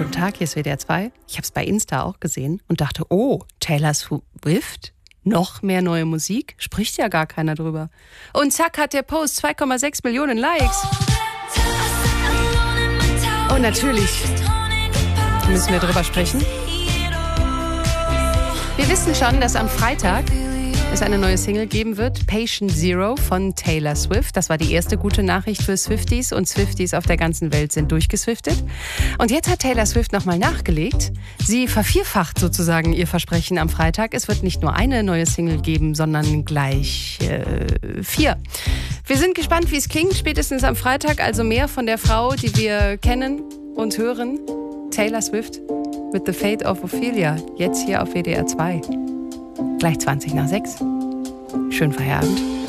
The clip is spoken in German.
Guten Tag, hier ist WDR 2. Ich habe es bei Insta auch gesehen und dachte, oh, Taylor Swift? Noch mehr neue Musik? Spricht ja gar keiner drüber. Und zack hat der Post 2,6 Millionen Likes. Und natürlich müssen wir drüber sprechen. Wir wissen schon, dass am Freitag es eine neue Single geben wird, Patient Zero von Taylor Swift. Das war die erste gute Nachricht für Swifties und Swifties auf der ganzen Welt sind durchgeswiftet. Und jetzt hat Taylor Swift nochmal nachgelegt. Sie vervierfacht sozusagen ihr Versprechen am Freitag. Es wird nicht nur eine neue Single geben, sondern gleich 4. Wir sind gespannt, wie es klingt, spätestens am Freitag. Also mehr von der Frau, die wir kennen und hören. Taylor Swift mit The Fate of Ophelia. Jetzt hier auf WDR 2. Gleich 20 nach 6. Schönen Feierabend.